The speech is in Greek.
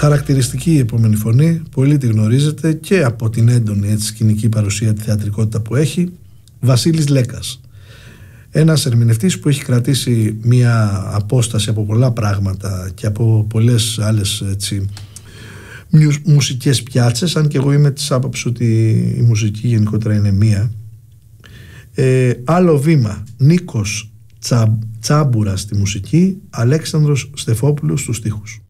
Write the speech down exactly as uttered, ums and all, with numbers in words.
Χαρακτηριστική η επόμενη φωνή, πολύ τη γνωρίζετε και από την έντονη έτσι, σκηνική παρουσία, τη θεατρικότητα που έχει, Βασίλης Λέκας. Ένας ερμηνευτής που έχει κρατήσει μία απόσταση από πολλά πράγματα και από πολλές άλλες έτσι, μουσικές πιάτσες, αν και εγώ είμαι της άποψης ότι η μουσική γενικότερα είναι μία. Ε, άλλο βήμα, Νίκος Τσα, Τσάμπουρας στη μουσική, Αλέξανδρος Στεφόπουλος στους στίχους.